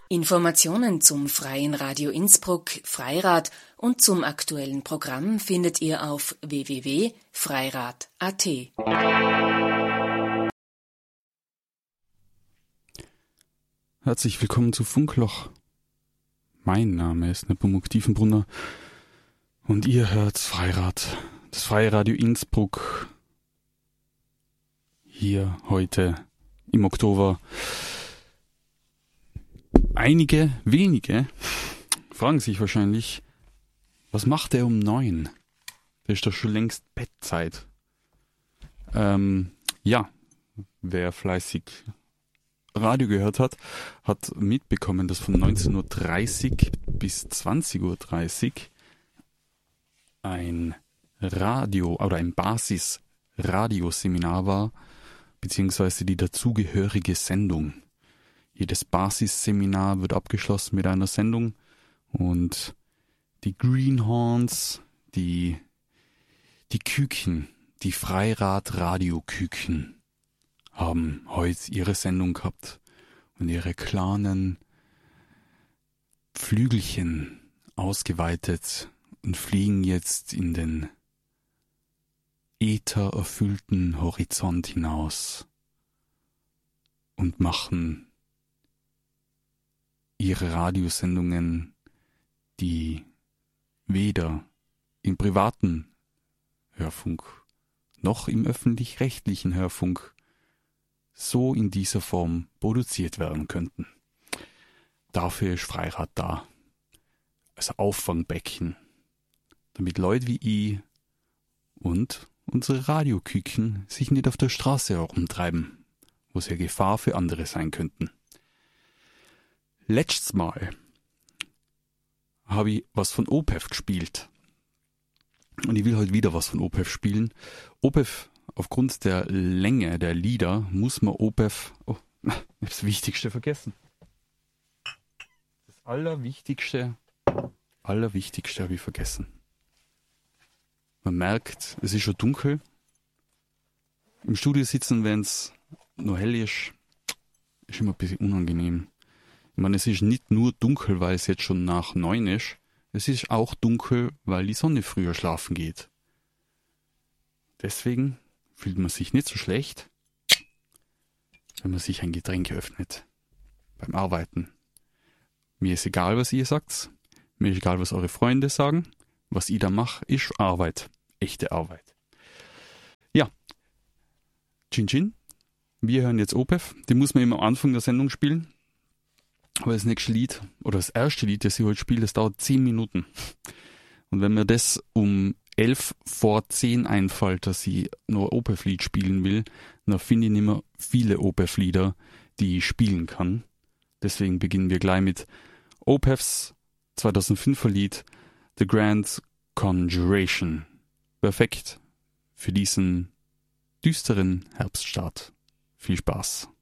Informationen zum Freien Radio Innsbruck Freirad und zum aktuellen Programm findet ihr auf www.freirad.at. Herzlich willkommen zu Funkloch. Mein Name ist Nepomuk Tiefenbrunner und ihr hört Freirad, das Freie Radio Innsbruck. Hier heute im Oktober. Einige wenige fragen sich wahrscheinlich, was macht er um 9? Da ist doch schon längst Bettzeit. Ja, wer fleißig Radio gehört hat, hat mitbekommen, dass von 19.30 Uhr bis 20.30 Uhr ein Radio- oder ein Basis-Radioseminar war, beziehungsweise die dazugehörige Sendung. Jedes Basisseminar wird abgeschlossen mit einer Sendung und die Greenhorns, die Küken, die Freirad-Radio-Küken haben heute ihre Sendung gehabt und ihre kleinen Flügelchen ausgeweitet und fliegen jetzt in den äthererfüllten Horizont hinaus und machen ihre Radiosendungen, die weder im privaten Hörfunk noch im öffentlich-rechtlichen Hörfunk so in dieser Form produziert werden könnten. Dafür ist Freirad da, als Auffangbecken, damit Leute wie ich und unsere Radioküken sich nicht auf der Straße herumtreiben, wo sie eine Gefahr für andere sein könnten. Letztes Mal habe ich was von Opeth gespielt. Und ich will heute wieder was von Opeth spielen. Opeth, aufgrund der Länge der Lieder, muss man Opeth... Oh, ich habe das Wichtigste vergessen. Das Allerwichtigste habe ich vergessen. Man merkt, es ist schon dunkel. Im Studio sitzen, wenn es noch hell ist immer ein bisschen unangenehm. Ich meine, es ist nicht nur dunkel, weil es jetzt schon nach 9 ist. Es ist auch dunkel, weil die Sonne früher schlafen geht. Deswegen fühlt man sich nicht so schlecht, wenn man sich ein Getränk öffnet. Beim Arbeiten. Mir ist egal, was ihr sagt. Mir ist egal, was eure Freunde sagen. Was ich da mache, ist Arbeit. Echte Arbeit. Ja. Chin Chin. Wir hören jetzt Opeth. Den muss man immer am Anfang der Sendung spielen. Aber das nächste Lied, oder das erste Lied, das ich heute spiele, das dauert 10 Minuten. Und wenn mir das um 11 vor 10 einfällt, dass ich noch ein Opeth-Lied spielen will, dann finde ich nicht mehr viele Opeth-Lieder, die ich spielen kann. Deswegen beginnen wir gleich mit Opeths 2005er Lied The Grand Conjuration. Perfekt für diesen düsteren Herbststart. Viel Spaß.